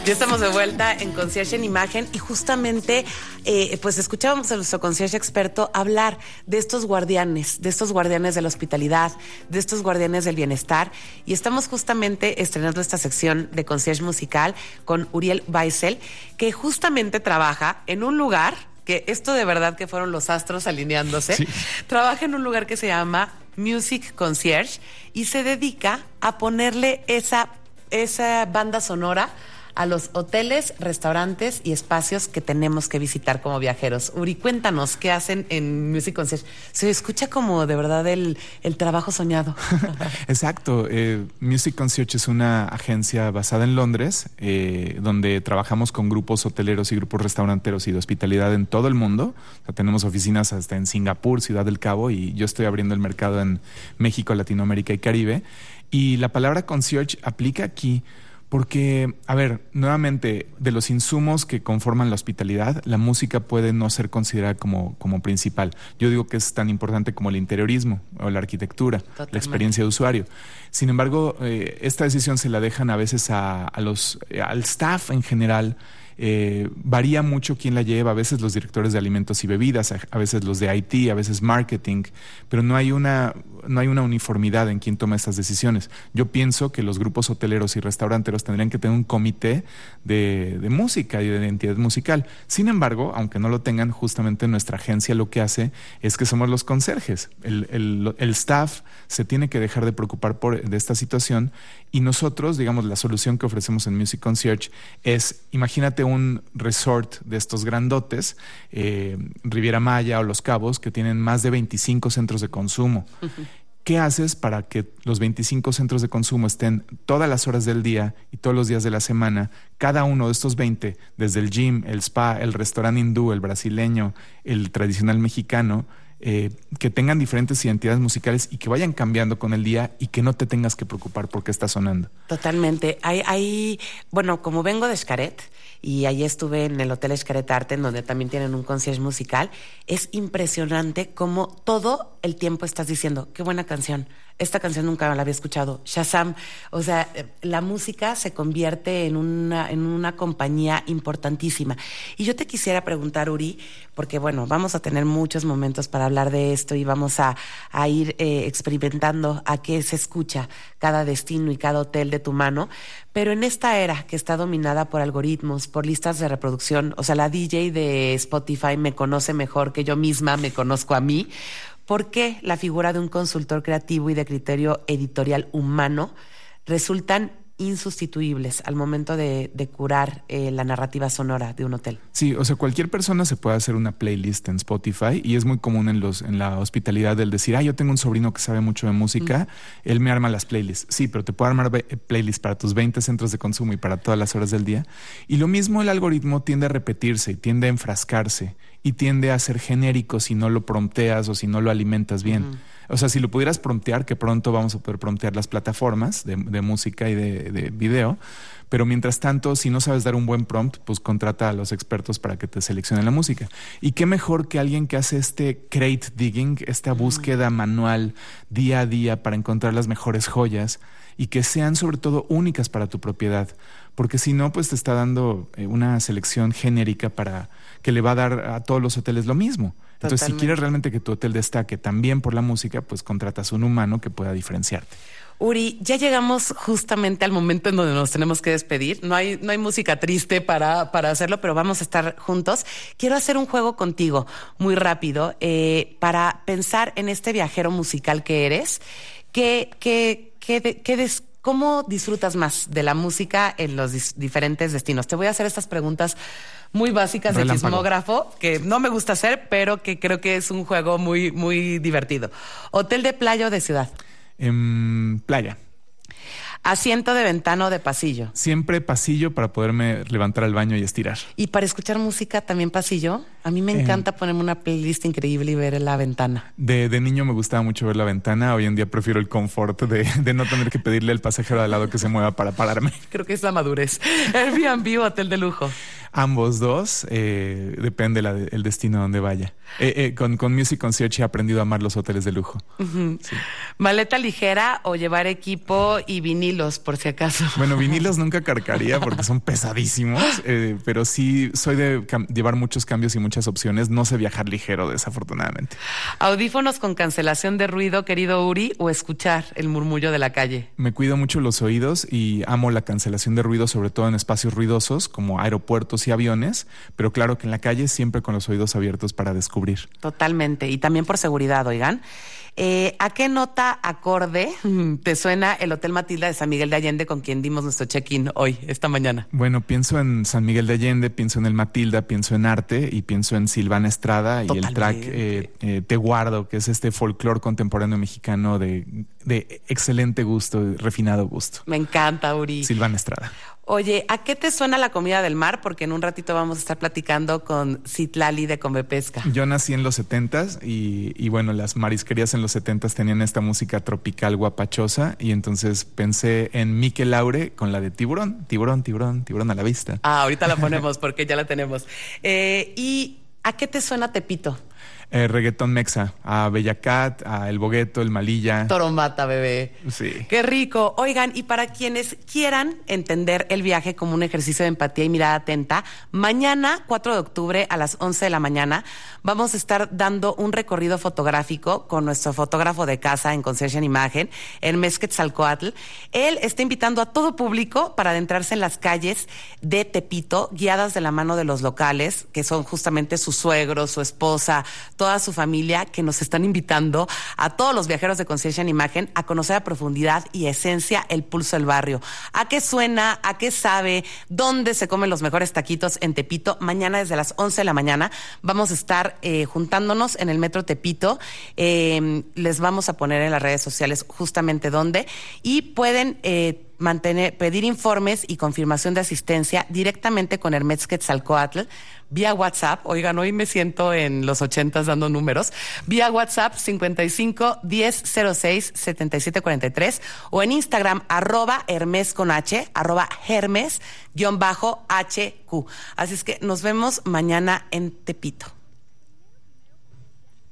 Ya estamos de vuelta en Concierge en Imagen y justamente pues escuchábamos a nuestro concierge experto hablar de estos guardianes de la hospitalidad, de estos guardianes del bienestar, y estamos justamente estrenando esta sección de concierge musical con Uriel Weissel, que justamente trabaja en un lugar, que esto de verdad que fueron los astros alineándose, sí. Trabaja en un lugar que se llama Music Concierge y se dedica a ponerle esa banda sonora a los hoteles, restaurantes y espacios que tenemos que visitar como viajeros. Uri, cuéntanos, ¿qué hacen en Music Concierge? Se escucha como de verdad el trabajo soñado. Exacto. Music Concierge es una agencia basada en Londres, donde trabajamos con grupos hoteleros y grupos restauranteros y de hospitalidad en todo el mundo. O sea, tenemos oficinas hasta en Singapur, Ciudad del Cabo, y yo estoy abriendo el mercado en México, Latinoamérica y Caribe. Y la palabra concierge aplica aquí porque, a ver, nuevamente, de los insumos que conforman la hospitalidad, la música puede no ser considerada como principal. Yo digo que es tan importante como el interiorismo o la arquitectura, totalmente. La experiencia de usuario. Sin embargo, esta decisión se la dejan a veces al staff en general. Varía mucho quién la lleva, a veces los directores de alimentos y bebidas, a veces los de IT, a veces marketing, pero no hay una uniformidad en quién toma estas decisiones. Yo pienso que los grupos hoteleros y restauranteros tendrían que tener un comité de música y de identidad musical. Sin embargo, aunque no lo tengan, justamente nuestra agencia lo que hace es que somos los conserjes. El staff se tiene que dejar de preocupar de esta situación, y nosotros, digamos, la solución que ofrecemos en Music Concierge es, imagínate un resort de estos grandotes, Riviera Maya o Los Cabos, que tienen más de 25 centros de consumo. Uh-huh. ¿Qué haces para que los 25 centros de consumo estén todas las horas del día y todos los días de la semana? Cada uno de estos 20, desde el gym, el spa, el restaurante hindú, el brasileño, el tradicional mexicano, que tengan diferentes identidades musicales y que vayan cambiando con el día y que no te tengas que preocupar por qué está sonando. Totalmente. Bueno, como vengo de Xcaret y allí estuve en el Hotel Xcaret Arte, en donde también tienen un concierge musical, es impresionante cómo todo el tiempo estás diciendo, qué buena canción, esta canción nunca la había escuchado, Shazam. O sea, la música se convierte en una compañía importantísima. Y yo te quisiera preguntar, Uri, porque bueno, vamos a tener muchos momentos para hablar de esto y vamos a ir experimentando a qué se escucha cada destino y cada hotel de tu mano, pero en esta era que está dominada por algoritmos, por listas de reproducción, o sea, la DJ de Spotify me conoce mejor que yo misma me conozco a mí. ¿Por qué la figura de un consultor creativo y de criterio editorial humano resultan insustituibles al momento de curar la narrativa sonora de un hotel? Sí, o sea, cualquier persona se puede hacer una playlist en Spotify, y es muy común en la hospitalidad el decir, yo tengo un sobrino que sabe mucho de música, él me arma las playlists. Sí, pero te puede armar playlists para tus 20 centros de consumo y para todas las horas del día. Y lo mismo, el algoritmo tiende a repetirse y tiende a enfrascarse y tiende a ser genérico si no lo prompteas o si no lo alimentas bien. O sea, si lo pudieras promptear, que pronto vamos a poder promptear las plataformas de música y de video, pero mientras tanto, si no sabes dar un buen prompt, pues contrata a los expertos para que te seleccionen la música. Y qué mejor que alguien que hace este crate digging, esta búsqueda manual día a día para encontrar las mejores joyas y que sean sobre todo únicas para tu propiedad. Porque si no, pues te está dando una selección genérica para que le va a dar a todos los hoteles lo mismo. Entonces, totalmente. Si quieres realmente que tu hotel destaque también por la música, pues contratas un humano que pueda diferenciarte. Uri, ya llegamos justamente al momento en donde nos tenemos que despedir. No hay música triste para hacerlo, pero vamos a estar juntos. Quiero hacer un juego contigo muy rápido para pensar en este viajero musical que eres. ¿Cómo disfrutas más de la música en los diferentes destinos? Te voy a hacer estas preguntas muy básicas de chismógrafo, que no me gusta hacer, pero que creo que es un juego muy, muy divertido. ¿Hotel de playa o de ciudad? Playa. ¿Asiento de ventana o de pasillo? Siempre pasillo para poderme levantar al baño y estirar. ¿Y para escuchar música también pasillo? A mí me encanta ponerme una playlist increíble y ver la ventana. De niño me gustaba mucho ver la ventana. Hoy en día prefiero el confort de no tener que pedirle al pasajero de al lado que se mueva para pararme. Creo que es la madurez. ¿Airbnb o hotel de lujo? Ambos dos. Depende el destino a donde vaya. Con Music Concierge he aprendido a amar los hoteles de lujo. Uh-huh. Sí. ¿Maleta ligera o llevar equipo y vinilos, por si acaso? Bueno, vinilos nunca cargaría porque son pesadísimos, pero sí soy de llevar muchos cambios y muchas opciones. No sé viajar ligero, desafortunadamente. ¿Audífonos con cancelación de ruido, querido Uri, o escuchar el murmullo de la calle? Me cuido mucho los oídos y amo la cancelación de ruido, sobre todo en espacios ruidosos como aeropuertos y aviones, pero claro que en la calle siempre con los oídos abiertos para descubrir. Totalmente, y también por seguridad, oigan. ¿A qué nota acorde te suena el Hotel Matilda de San Miguel de Allende, con quien dimos nuestro check-in hoy, esta mañana? Bueno, pienso en San Miguel de Allende, pienso en el Matilda, pienso en arte y pienso en Silvana Estrada. Totalmente. Y el track Te Guardo, que es este folclore contemporáneo mexicano de excelente gusto, refinado gusto. Me encanta, Uri. Silvana Estrada. Oye, ¿a qué te suena la comida del mar? Porque en un ratito vamos a estar platicando con Citlali de Come Pesca. Yo nací en los 70s y bueno, las marisquerías en los 70s tenían esta música tropical guapachosa y entonces pensé en Mikel Laure con la de Tiburón, tiburón, tiburón, tiburón a la vista. Ahorita la ponemos porque ya la tenemos. ¿Y a qué te suena Tepito? Reggaetón mexa, a Bella Cat, a El Bogueto, El Malilla. Torombata, bebé. Sí. Qué rico. Oigan, y para quienes quieran entender el viaje como un ejercicio de empatía y mirada atenta, mañana, 4 de octubre, a las 11 de la mañana, vamos a estar dando un recorrido fotográfico con nuestro fotógrafo de casa en Concierge en Imagen, Hermes Quetzalcoatl. Él está invitando a todo público para adentrarse en las calles de Tepito, guiadas de la mano de los locales, que son justamente su suegro, su esposa, toda su familia, que nos están invitando a todos los viajeros de Concierge en Imagen a conocer a profundidad y esencia el pulso del barrio. ¿A qué suena? ¿A qué sabe? ¿Dónde se comen los mejores taquitos en Tepito? Mañana desde las 11 de la mañana vamos a estar juntándonos en el Metro Tepito. Les vamos a poner en las redes sociales justamente dónde y pueden pedir informes y confirmación de asistencia directamente con Hermes Quetzalcoatl vía WhatsApp. Oigan, hoy me siento en los 80s dando números. Vía WhatsApp 55 10 06 77 43 o en Instagram @Hermes con H, @Hermes_HQ. Así es que nos vemos mañana en Tepito.